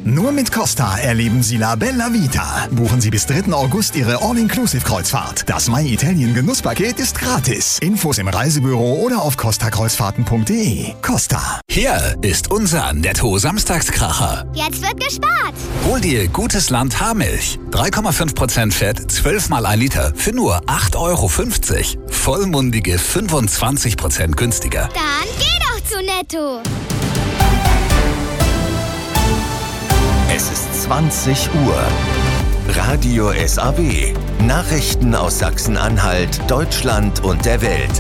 Nur mit Costa erleben Sie La Bella Vita. Buchen Sie bis 3. August Ihre All-Inclusive-Kreuzfahrt. Das My Italien Genusspaket ist gratis. Infos im Reisebüro oder auf costakreuzfahrten.de. Costa. Hier ist unser Netto-Samstagskracher. Jetzt wird gespart. Hol dir Gutes Land Haarmilch. 3,5% Fett, 12 mal 1 Liter für nur 8,50 €. Vollmundige 25% günstiger. Dann geh doch zu Netto. Es ist 20 Uhr. Radio SAW. Nachrichten aus Sachsen-Anhalt, Deutschland und der Welt.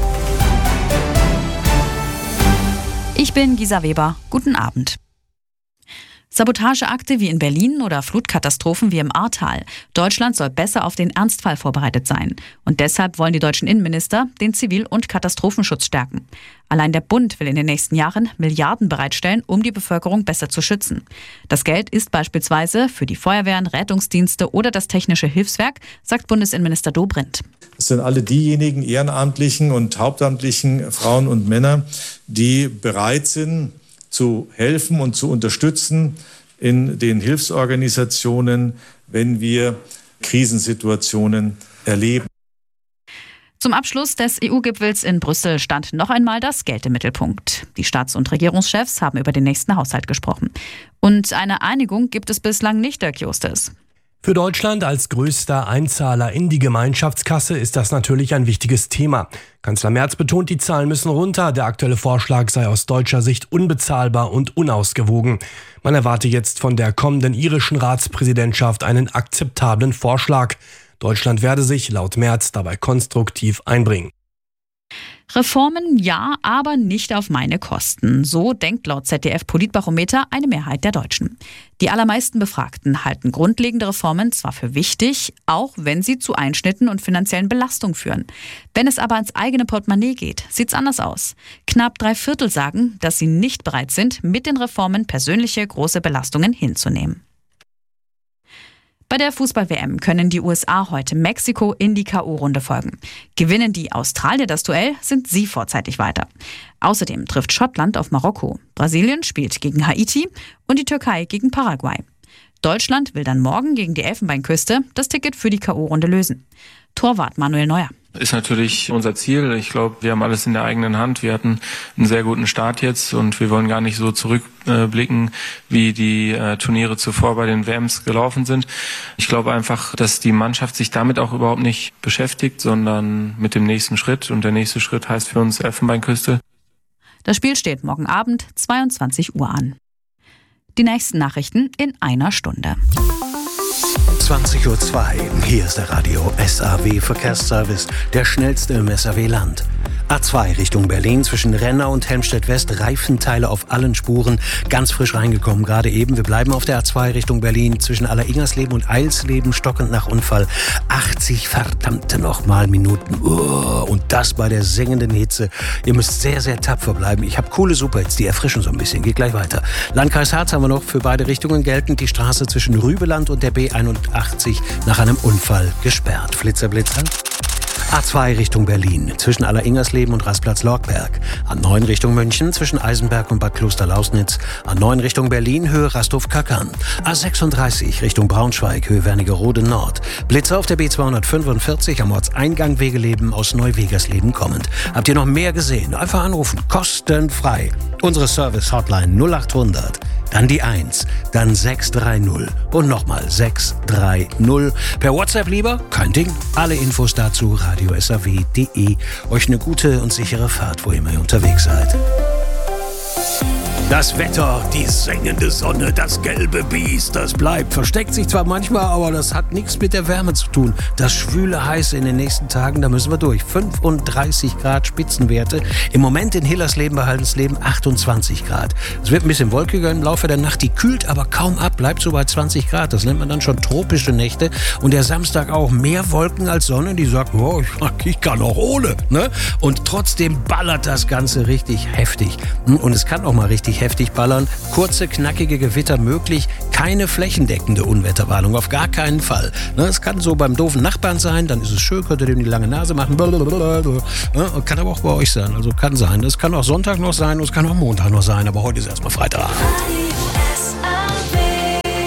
Ich bin Gisa Weber. Guten Abend. Sabotageakte wie in Berlin oder Flutkatastrophen wie im Ahrtal. Deutschland soll besser auf den Ernstfall vorbereitet sein. Und deshalb wollen die deutschen Innenminister den Zivil- und Katastrophenschutz stärken. Allein der Bund will in den nächsten Jahren Milliarden bereitstellen, um die Bevölkerung besser zu schützen. Das Geld ist beispielsweise für die Feuerwehren, Rettungsdienste oder das Technische Hilfswerk, sagt Bundesinnenminister Dobrindt. Es sind alle diejenigen ehrenamtlichen und hauptamtlichen Frauen und Männer, die bereit sind, zu helfen und zu unterstützen in den Hilfsorganisationen, wenn wir Krisensituationen erleben. Zum Abschluss des EU-Gipfels in Brüssel stand noch einmal das Geld im Mittelpunkt. Die Staats- und Regierungschefs haben über den nächsten Haushalt gesprochen. Und eine Einigung gibt es bislang nicht, Dirk Justes. Für Deutschland als größter Einzahler in die Gemeinschaftskasse ist das natürlich ein wichtiges Thema. Kanzler Merz betont, die Zahlen müssen runter. Der aktuelle Vorschlag sei aus deutscher Sicht unbezahlbar und unausgewogen. Man erwarte jetzt von der kommenden irischen Ratspräsidentschaft einen akzeptablen Vorschlag. Deutschland werde sich laut Merz dabei konstruktiv einbringen. Reformen ja, aber nicht auf meine Kosten. So denkt laut ZDF-Politbarometer eine Mehrheit der Deutschen. Die allermeisten Befragten halten grundlegende Reformen zwar für wichtig, auch wenn sie zu Einschnitten und finanziellen Belastungen führen. Wenn es aber ans eigene Portemonnaie geht, sieht's anders aus. Knapp 3/4 sagen, dass sie nicht bereit sind, mit den Reformen persönliche große Belastungen hinzunehmen. Bei der Fußball-WM können die USA heute Mexiko in die K.O.-Runde folgen. Gewinnen die Australier das Duell, sind sie vorzeitig weiter. Außerdem trifft Schottland auf Marokko. Brasilien spielt gegen Haiti und die Türkei gegen Paraguay. Deutschland will dann morgen gegen die Elfenbeinküste das Ticket für die K.O.-Runde lösen. Torwart Manuel Neuer. Ist natürlich unser Ziel. Ich glaube, wir haben alles in der eigenen Hand. Wir hatten einen sehr guten Start jetzt und wir wollen gar nicht so zurückblicken, wie die Turniere zuvor bei den WMs gelaufen sind. Ich glaube einfach, dass die Mannschaft sich damit auch überhaupt nicht beschäftigt, sondern mit dem nächsten Schritt. Und der nächste Schritt heißt für uns Elfenbeinküste. Das Spiel steht morgen Abend 22 Uhr an. Die nächsten Nachrichten in einer Stunde. 20:02 Uhr. Hier ist der Radio SAW Verkehrsservice, der schnellste im SAW-Land. A2 Richtung Berlin zwischen Renner und Helmstedt-West, Reifenteile auf allen Spuren, ganz frisch reingekommen gerade eben. Wir bleiben auf der A2 Richtung Berlin zwischen Allersingersleben und Eilsleben, stockend nach Unfall. 80 verdammte nochmal Minuten. Und das bei der sengenden Hitze. Ihr müsst sehr, sehr tapfer bleiben. Ich habe coole Superhits, die erfrischen so ein bisschen. Geht gleich weiter. Landkreis Harz haben wir noch für beide Richtungen geltend. Die Straße zwischen Rübeland und der B81 nach einem Unfall gesperrt. Flitzer. A2 Richtung Berlin zwischen Allersingersleben und Rastplatz-Lorgberg. A9 Richtung München zwischen Eisenberg und Bad Klosterlausnitz. A9 Richtung Berlin Höhe Rasthof-Kackern. A36 Richtung Braunschweig Höhe Wernigerode Nord. Blitzer auf der B245 am Ortseingang Wegeleben aus Neuwegersleben kommend. Habt ihr noch mehr gesehen? Einfach anrufen. Kostenfrei. Unsere Service-Hotline 0800. Dann die 1, dann 630 und nochmal 630. Per WhatsApp lieber? Kein Ding. Alle Infos dazu radiosaw.de. Euch eine gute und sichere Fahrt, wo immer ihr unterwegs seid. Das Wetter, die sengende Sonne, das gelbe Biest, das bleibt. Versteckt sich zwar manchmal, aber das hat nichts mit der Wärme zu tun. Das schwüle Heiße in den nächsten Tagen, da müssen wir durch. 35 Grad Spitzenwerte. Im Moment in Hillersleben bei Haldensleben 28 Grad. Es wird ein bisschen wolkiger im Laufe der Nacht. Die kühlt aber kaum ab, bleibt so bei 20 Grad. Das nennt man dann schon tropische Nächte. Und der Samstag auch mehr Wolken als Sonne. Die sagt, oh, ich kann auch ohne. Ne? Und trotzdem ballert das Ganze richtig heftig. Und es kann auch mal richtig heftig ballern. Kurze, knackige Gewitter möglich. Keine flächendeckende Unwetterwarnung. Auf gar keinen Fall. Es kann so beim doofen Nachbarn sein. Dann ist es schön, könnt ihr dem die lange Nase machen. Kann aber auch bei euch sein. Also kann sein. Das kann auch Sonntag noch sein und es kann auch Montag noch sein. Aber heute ist erstmal Freitag.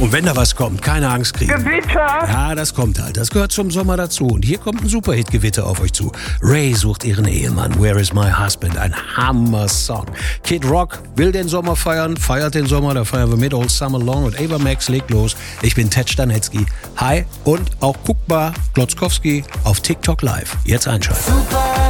Und wenn da was kommt, keine Angst kriegen. Gewitter! Ja, das kommt halt. Das gehört zum Sommer dazu. Und hier kommt ein Superhit-Gewitter auf euch zu. Ray sucht ihren Ehemann. Where is my husband? Ein Hammer-Song. Kid Rock will den Sommer feiern, feiert den Sommer. Da feiern wir mit All Summer Long. Und Ava Max legt los. Ich bin Ted Stanetzky. Hi und auch guckbar Glotzkowski auf TikTok Live. Jetzt einschalten. Super.